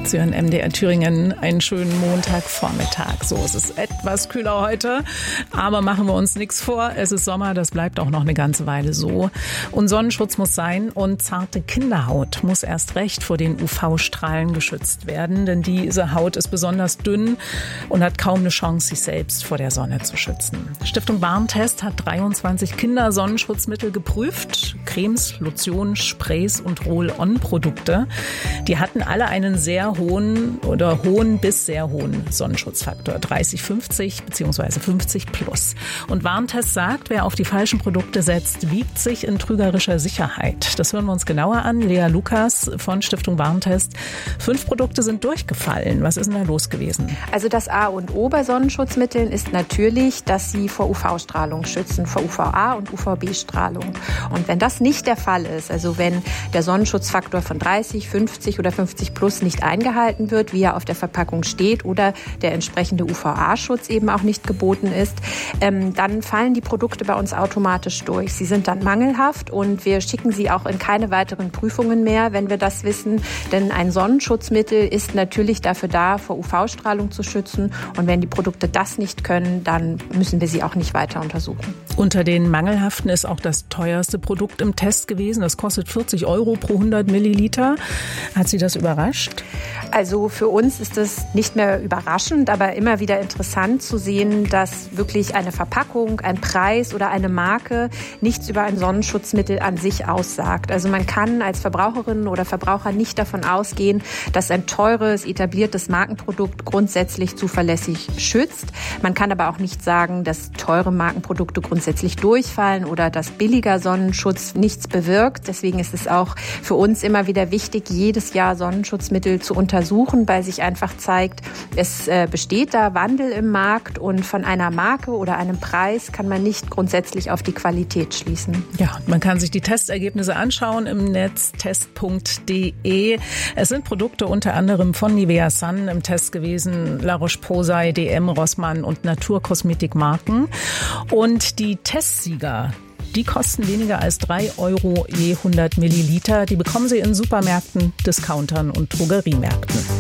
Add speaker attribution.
Speaker 1: Sie hören MDR Thüringen, einen schönen Montagvormittag. So, es ist etwas kühler heute, aber machen wir uns nichts vor. Es ist Sommer, das bleibt auch noch eine ganze Weile so. Und Sonnenschutz muss sein und zarte Kinderhaut muss erst recht vor den UV-Strahlen geschützt werden, denn diese Haut ist besonders dünn und hat kaum eine Chance, sich selbst vor der Sonne zu schützen. Stiftung Warentest hat 23 Kindersonnenschutzmittel geprüft. Cremes, Lotionen, Sprays und Roll-on-Produkte. Die hatten alle einen sehr hohen bis sehr hohen Sonnenschutzfaktor. 30, 50 bzw. 50 plus. Und Warentest sagt, wer auf die falschen Produkte setzt, wiegt sich in trügerischer Sicherheit. Das hören wir uns genauer an. Lea Lukas von Stiftung Warentest. 5 Produkte sind durchgefallen. Was ist denn da los gewesen?
Speaker 2: Also das A und O bei Sonnenschutzmitteln ist natürlich, dass sie vor UV-Strahlung schützen, vor UVA und UVB-Strahlung. Und wenn das nicht der Fall ist, also wenn der Sonnenschutzfaktor von 30, 50 oder 50 plus nicht eingehalten wird, wie er auf der Verpackung steht, oder der entsprechende UVA-Schutz eben auch nicht geboten ist, dann fallen die Produkte bei uns automatisch durch. Sie sind dann mangelhaft und wir schicken sie auch in keine weiteren Prüfungen mehr, wenn wir das wissen. Denn ein Sonnenschutzmittel ist natürlich dafür da, vor UV-Strahlung zu schützen. Und wenn die Produkte das nicht können, dann müssen wir sie auch nicht weiter untersuchen.
Speaker 1: Unter den mangelhaften ist auch das teuerste Produkt im Test gewesen. Das kostet 40 € pro 100 Milliliter. Hat Sie das überrascht?
Speaker 2: Also für uns ist es nicht mehr überraschend, aber immer wieder interessant zu sehen, dass wirklich eine Verpackung, ein Preis oder eine Marke nichts über ein Sonnenschutzmittel an sich aussagt. Also man kann als Verbraucherin oder Verbraucher nicht davon ausgehen, dass ein teures, etabliertes Markenprodukt grundsätzlich zuverlässig schützt. Man kann aber auch nicht sagen, dass teure Markenprodukte grundsätzlich durchfallen oder dass billiger Sonnenschutz nichts bewirkt. Deswegen ist es auch für uns immer wieder wichtig, jedes Jahr Sonnenschutzmittel zu untersuchen, weil sich einfach zeigt, es besteht da Wandel im Markt und von einer Marke oder einem Preis kann man nicht grundsätzlich auf die Qualität schließen.
Speaker 1: Ja, man kann sich die Testergebnisse anschauen im Netz test.de. Es sind Produkte unter anderem von Nivea Sun im Test gewesen, La Roche-Posay, DM, Rossmann und Naturkosmetikmarken. Und die Testsieger, die kosten weniger als 3 € je 100 Milliliter. Die bekommen Sie in Supermärkten, Discountern und Drogeriemärkten.